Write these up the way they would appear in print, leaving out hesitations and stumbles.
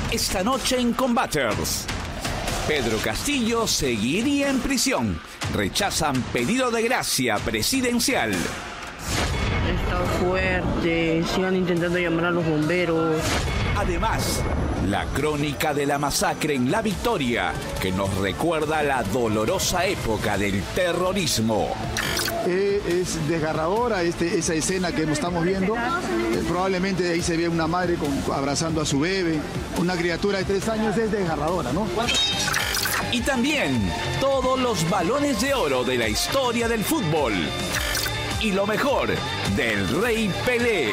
Esta noche en Combaters. Pedro Castillo seguiría en prisión. Rechazan pedido de gracia presidencial. Está fuerte, sigan intentando llamar a los bomberos. Además, la crónica de la masacre en La Victoria, que nos recuerda la dolorosa época del terrorismo. Es desgarradora esa escena que estamos viendo. Probablemente ahí se ve una madre abrazando a su bebé. Una criatura de 3 años es desgarradora, ¿no? Y también todos los balones de oro de la historia del fútbol. Y lo mejor del Rey Pelé.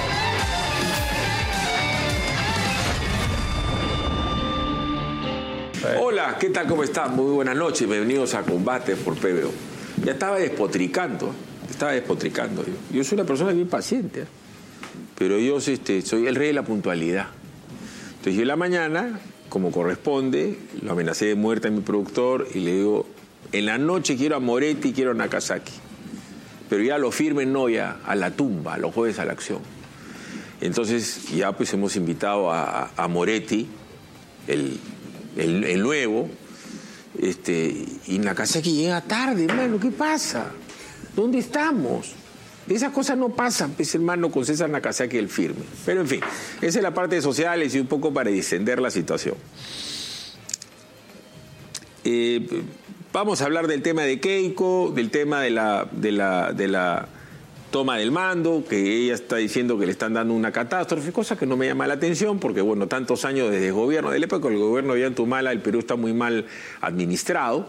Hola, ¿qué tal? ¿Cómo están? Muy buenas noches, bienvenidos a Combate por PBO. Ya estaba despotricando. Yo soy una persona bien paciente, pero yo soy el rey de la puntualidad. Entonces yo en la mañana, como corresponde, lo amenacé de muerte a mi productor y le digo, en la noche quiero a Moretti y quiero a Nakazaki. Pero ya lo firmen, no ya, a la tumba, a los jueves a la acción. Entonces ya pues hemos invitado a Moretti, el nuevo, y Nakazaki llega tarde, hermano, ¿qué pasa? ¿Dónde estamos? Esas cosas no pasan, pues, hermano, con César Nakazaki el firme. Pero en fin, esa es la parte de sociales y un poco para distender la situación. Vamos a hablar del tema de Keiko, del tema de la toma del mando, que ella está diciendo que le están dando una catástrofe, cosa que no me llama la atención, porque bueno, tantos años desde el gobierno, de la época del gobierno de Ollantumala, el Perú está muy mal administrado.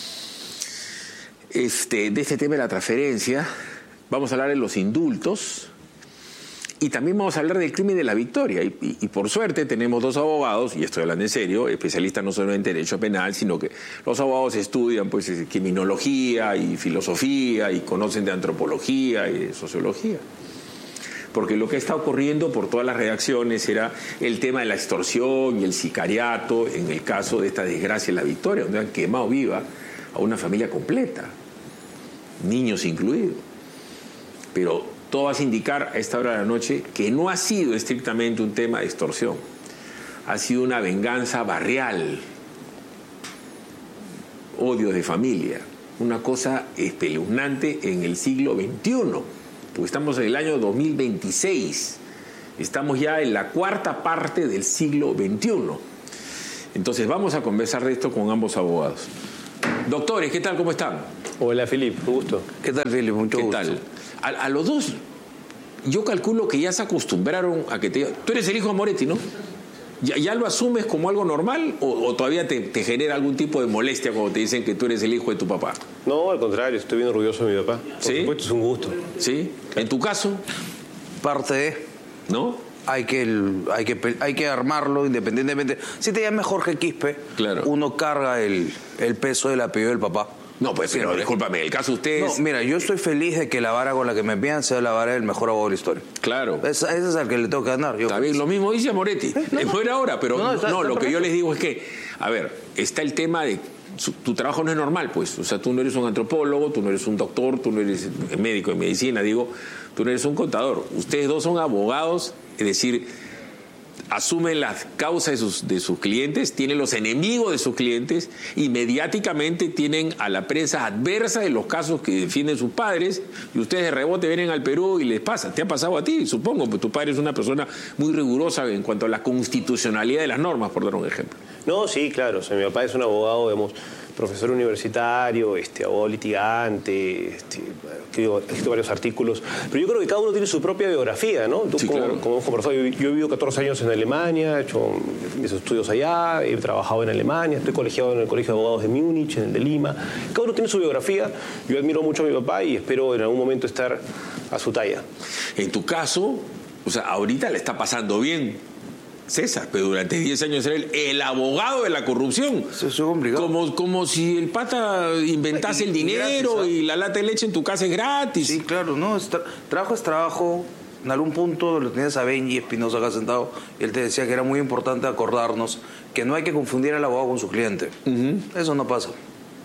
De este tema de la transferencia, vamos a hablar de los indultos y también vamos a hablar del crimen de La Victoria. Y por suerte tenemos 2 abogados, y estoy hablando en serio, especialistas no solo en derecho penal, sino que los abogados estudian pues criminología y filosofía y conocen de antropología y de sociología. Porque lo que está ocurriendo por todas las redacciones era el tema de la extorsión y el sicariato en el caso de esta desgracia en La Victoria, donde han quemado viva a una familia completa, niños incluidos. Pero todo va a indicar a esta hora de la noche que no ha sido estrictamente un tema de extorsión, ha sido una venganza barrial, odio de familia, una cosa espeluznante en el siglo XXI, porque estamos en el año 2026, estamos ya en la 4ª parte del siglo XXI. Entonces vamos a conversar de esto con ambos abogados. Doctores, ¿qué tal? ¿Cómo están? Hola, Felipe, gusto. ¿Qué tal, Felipe? Mucho gusto. ¿Qué tal? A los dos, yo calculo que ya se acostumbraron a que te digan, tú eres el hijo de Moretti, ¿no? ¿Ya lo asumes como algo normal o todavía te genera algún tipo de molestia cuando te dicen que tú eres el hijo de tu papá? No, al contrario, estoy bien orgulloso de mi papá. Por supuesto, es un gusto. ¿Sí? ¿En tu caso? Parte de... ¿No? Hay que armarlo independientemente. Si te llamas Jorge Quispe, claro, uno carga el peso del apellido del papá. No, pues, pero discúlpame, el caso de ustedes... No, mira, yo estoy feliz de que la vara con la que me envían sea la vara del mejor abogado de la historia. Claro. Ese es al que le tengo que ganar. Está bien, lo mismo dice Moretti. No era ahora, pero lo que yo les digo es que, a ver, está el tema de... Tu trabajo no es normal, pues. O sea, tú no eres un antropólogo, tú no eres un doctor, tú no eres médico de medicina, digo, tú no eres un contador. Ustedes dos son abogados, es decir... asumen las causas de sus clientes, tienen los enemigos de sus clientes y mediáticamente tienen a la prensa adversa de los casos que defienden sus padres y ustedes de rebote vienen al Perú y les pasa. ¿Te ha pasado a ti? Supongo, pues tu padre es una persona muy rigurosa en cuanto a la constitucionalidad de las normas, por dar un ejemplo. No, sí, claro. O sea, mi papá es un abogado, digamos, profesor universitario, abogado litigante, que ha escrito varios artículos. Pero yo creo que cada uno tiene su propia biografía, ¿no? Tú, sí, claro. Como profesor, yo he vivido 14 años en Alemania, he hecho mis estudios allá, he trabajado en Alemania, estoy colegiado en el Colegio de Abogados de Múnich, en el de Lima. Cada uno tiene su biografía. Yo admiro mucho a mi papá y espero en algún momento estar a su talla. En tu caso, o sea, ahorita le está pasando bien César, pero durante 10 años era el abogado de la corrupción. Eso es complicado. Como si el pata inventase el dinero gratis, y la lata de leche en tu casa es gratis. Sí, claro, no, trabajo es trabajo. En algún punto lo tenías a Benji Espinosa acá sentado y él te decía que era muy importante acordarnos que no hay que confundir al abogado con su cliente. Eso no pasa.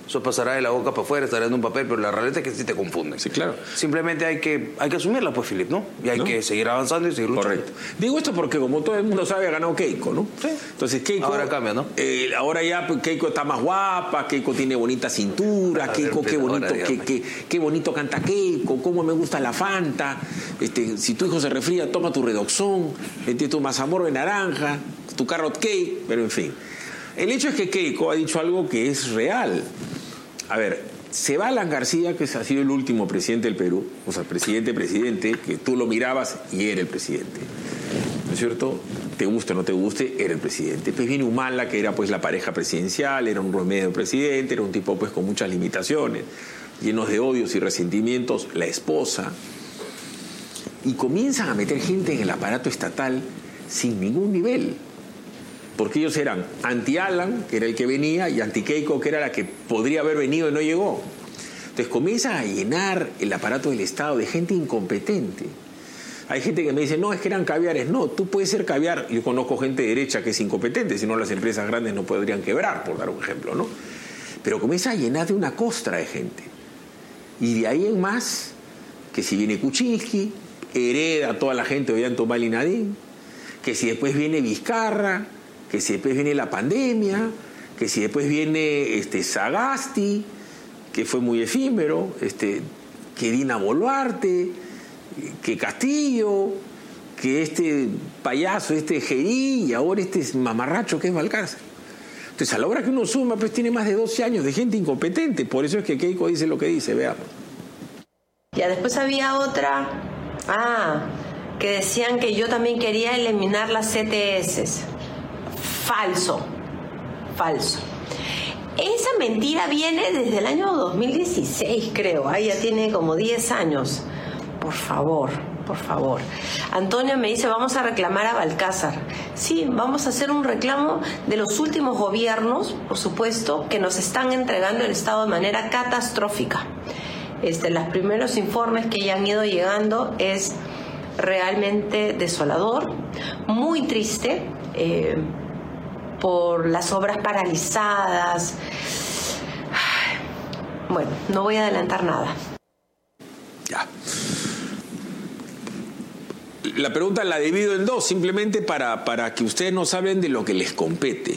Eso pasará de la boca para afuera, estará en un papel, pero la realidad es que sí te confunden. Sí, claro. Simplemente hay que asumirla, pues, Philip, ¿no? Y hay que seguir avanzando y seguir luchando. Correcto. Digo esto porque, como todo el mundo sabe, ha ganado Keiko, ¿no? Sí. Entonces, Keiko... Ahora cambia, ¿no? Ahora ya Keiko está más guapa, Keiko tiene bonita cintura, Keiko, qué bonito canta Keiko, cómo me gusta la Fanta, si tu hijo se resfría, toma tu Redoxón, tu mazamorra de naranja, tu carrot cake, pero en fin. El hecho es que Keiko ha dicho algo que es real. A ver, se va Alan García, que ha sido el último presidente del Perú, o sea, presidente, que tú lo mirabas y era el presidente, ¿no es cierto? Te guste o no te guste, era el presidente. Pues viene Humala, que era pues la pareja presidencial, era un remedio presidente, era un tipo pues con muchas limitaciones, llenos de odios y resentimientos, la esposa. Y comienzan a meter gente en el aparato estatal sin ningún nivel. Porque ellos eran anti-Alan, que era el que venía, y anti-Keiko, que era la que podría haber venido y no llegó. Entonces comienzan a llenar el aparato del Estado de gente incompetente. Hay gente que me dice, no, es que eran caviares. No, tú puedes ser caviar. Yo conozco gente de derecha que es incompetente, si no las empresas grandes no podrían quebrar, por dar un ejemplo, ¿no? Pero comienza a llenar de una costra de gente. Y de ahí en más, que si viene Kuczynski, hereda a toda la gente de Ollanta-Humala y Nadine, que si después viene Vizcarra, que si después viene la pandemia, que si después viene Sagasti, que fue muy efímero, que Dina Boluarte, que Castillo, que payaso, Gerí, y ahora mamarracho que es Valcárcel. Entonces, a la hora que uno suma, pues tiene más de 12 años de gente incompetente. Por eso es que Keiko dice lo que dice, veamos. Ya después había otra, que decían que yo también quería eliminar las CTS. Falso. Esa mentira viene desde el año 2016, creo. Ya tiene como 10 años. Por favor. Antonio me dice, vamos a reclamar a Balcázar. Sí, vamos a hacer un reclamo de los últimos gobiernos, por supuesto, que nos están entregando el Estado de manera catastrófica. Los primeros informes que ya han ido llegando es realmente desolador, muy triste, por las obras paralizadas. Bueno, no voy a adelantar nada. Ya. La pregunta la divido en dos, simplemente para que ustedes nos hablen de lo que les compete.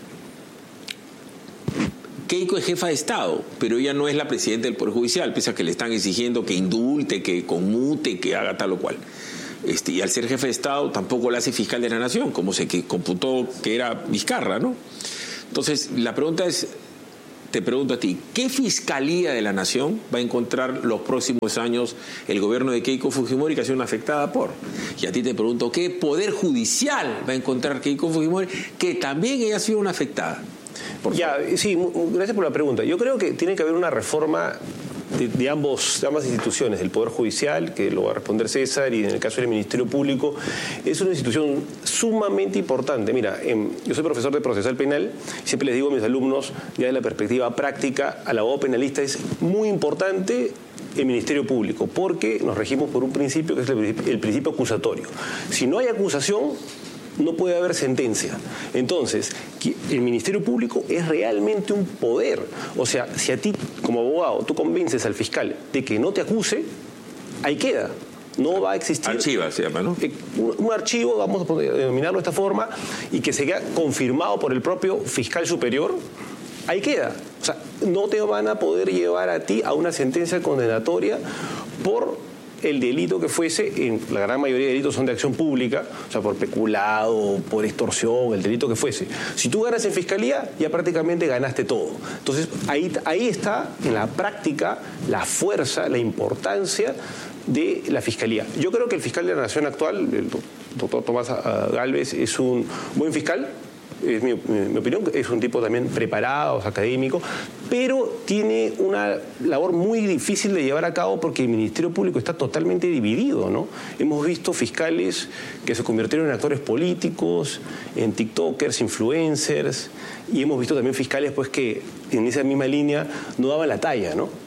Keiko es jefa de Estado, pero ella no es la presidenta del Poder Judicial, pese a que le están exigiendo que indulte, que conmute, que haga tal o cual. Y al ser jefe de Estado tampoco la hace fiscal de la Nación, como se computó que era Vizcarra, ¿no? Entonces, la pregunta es, te pregunto a ti, ¿qué fiscalía de la Nación va a encontrar los próximos años el gobierno de Keiko Fujimori que ha sido afectada por? Y a ti te pregunto, ¿qué poder judicial va a encontrar Keiko Fujimori que también ella ha sido una afectada? Sí, gracias por la pregunta. Yo creo que tiene que haber una reforma de ambas instituciones, del Poder Judicial, que lo va a responder César, y en el caso del Ministerio Público, es una institución sumamente importante. Mira, yo soy profesor de procesal penal, y siempre les digo a mis alumnos, ya de la perspectiva práctica, al abogado penalista es muy importante el Ministerio Público, porque nos regimos por un principio que es el principio acusatorio. Si no hay acusación, no puede haber sentencia. Entonces, el Ministerio Público es realmente un poder. O sea, si a ti, como abogado, tú convences al fiscal de que no te acuse, ahí queda. No va a existir... Archiva se llama, ¿no? Un archivo, vamos a denominarlo de esta forma, y que sea confirmado por el propio fiscal superior, ahí queda. O sea, no te van a poder llevar a ti a una sentencia condenatoria por el delito que fuese. En la gran mayoría de delitos son de acción pública, o sea, por peculado, por extorsión, el delito que fuese. Si tú ganas en fiscalía, ya prácticamente ganaste todo. Entonces, ahí está en la práctica la fuerza, la importancia de la fiscalía. Yo creo que el fiscal de la Nación actual, el doctor Tomás Gálvez, es un buen fiscal. Es mi opinión, es un tipo también preparado, académico, pero tiene una labor muy difícil de llevar a cabo porque el Ministerio Público está totalmente dividido, ¿no? Hemos visto fiscales que se convirtieron en actores políticos, en tiktokers, influencers, y hemos visto también fiscales pues que en esa misma línea no daban la talla, ¿no?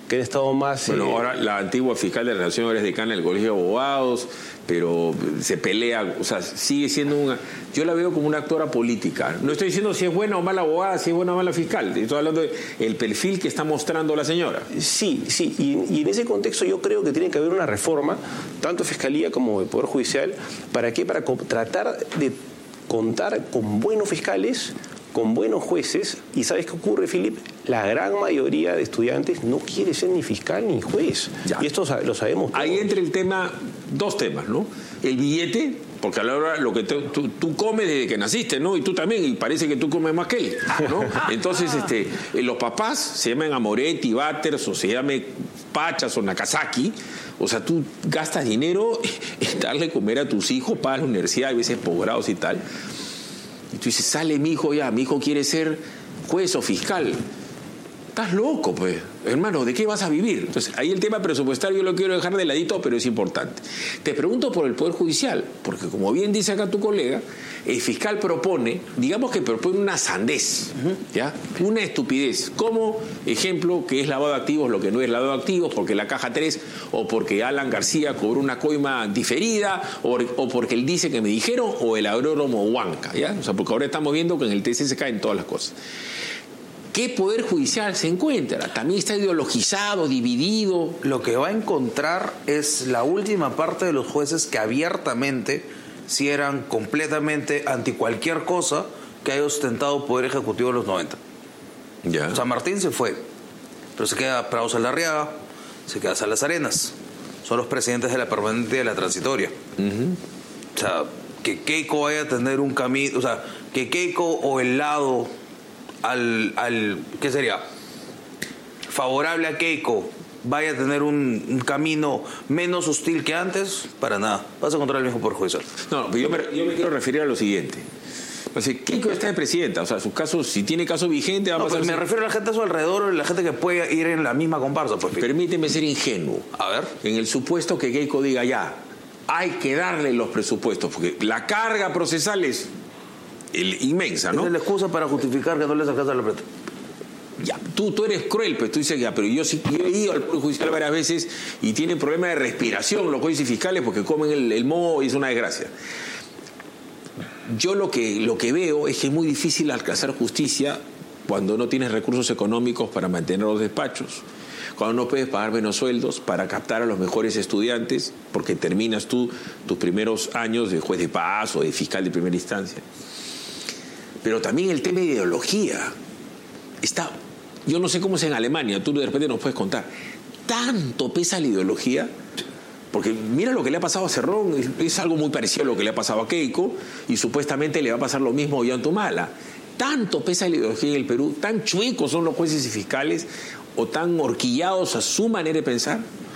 que han estado más... Bueno, ahora la antigua fiscal de Relaciones Laborales decana del Colegio de Abogados, pero se pelea, o sea, sigue siendo una... Yo la veo como una actora política. No estoy diciendo si es buena o mala abogada, si es buena o mala fiscal. Estoy hablando del perfil que está mostrando la señora. Sí, y en ese contexto yo creo que tiene que haber una reforma, tanto de Fiscalía como de Poder Judicial. ¿Para qué? Para tratar de contar con buenos fiscales, con buenos jueces. ¿Y sabes qué ocurre, Philip? La gran mayoría de estudiantes no quiere ser ni fiscal ni juez. Ya. Y esto lo sabemos todos. Ahí entra el tema, dos temas, ¿no? El billete, porque a la hora lo que tú comes desde que naciste, ¿no? Y tú también, y parece que tú comes más que él, ¿no? Entonces, los papás se llaman Amoretti, Batters, o se llame Pachas o Nakazaki. O sea, tú gastas dinero en darle comer a tus hijos, pagas la universidad, a veces posgrados y tal. Y tú dices, sale mi hijo ya, mi hijo quiere ser juez o fiscal. Estás loco, pues. Hermano, ¿de qué vas a vivir? Entonces, ahí el tema presupuestario yo lo quiero dejar de ladito, pero es importante. Te pregunto por el Poder Judicial, porque como bien dice acá tu colega, el fiscal propone, digamos que propone una sandez, ¿ya? Una estupidez. Como ejemplo, que es lavado de activos lo que no es lavado de activos, porque la Caja 3, o porque Alan García cobró una coima diferida, o porque él dice que me dijeron, o el agrónomo Huanca, ¿ya? O sea, porque ahora estamos viendo que en el TC se caen todas las cosas. ¿Qué Poder Judicial se encuentra? También está ideologizado, dividido. Lo que va a encontrar es la última parte de los jueces que abiertamente si eran completamente anti cualquier cosa que haya ostentado Poder Ejecutivo en los 90. Ya. San Martín se fue, pero se queda Prado Saldarriaga, se queda Salas Arenas. Son los presidentes de la permanente y de la transitoria. O sea, que Keiko vaya a tener un camino, o sea, que Keiko o el lado ¿qué sería? Favorable a Keiko vaya a tener un camino menos hostil que antes, para nada. Vas a encontrar el mismo Poder Judicial. No, yo me quiero referir a lo siguiente. O sea, Keiko está de presidenta, o sea, sus casos, si tiene caso vigente, va a pasar... Pues me refiero a la gente a su alrededor, la gente que puede ir en la misma comparsa. Pues. Permíteme ser ingenuo. A ver. En el supuesto que Keiko diga ya, hay que darle los presupuestos, porque la carga procesal es inmensa, ¿no? Esa es la excusa para justificar que no les alcanza la plata. Ya, tú eres cruel, pues tú dices ya, pero yo he ido al Poder Judicial varias veces y tienen problemas de respiración los jueces y fiscales porque comen el moho y es una desgracia. Yo lo que veo es que es muy difícil alcanzar justicia cuando no tienes recursos económicos para mantener los despachos, cuando no puedes pagar menos sueldos para captar a los mejores estudiantes, porque terminas tú tus primeros años de juez de paz o de fiscal de primera instancia. Pero también el tema de ideología está, yo no sé cómo es en Alemania, tú de repente nos puedes contar, tanto pesa la ideología, porque mira lo que le ha pasado a Cerrón, es algo muy parecido a lo que le ha pasado a Keiko, y supuestamente le va a pasar lo mismo a Ollantumala. Tanto pesa la ideología en el Perú, tan chuecos son los jueces y fiscales, o tan horquillados a su manera de pensar.